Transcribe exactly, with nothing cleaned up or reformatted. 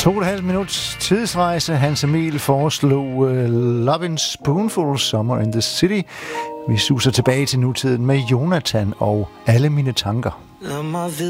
To og et halvt minuts tidsrejse. Hans Emil foreslog uh, Lovin' Spoonful, Summer in the City. Vi suser tilbage til nutiden med Jonathan og Alle mine tanker. Lad mig vide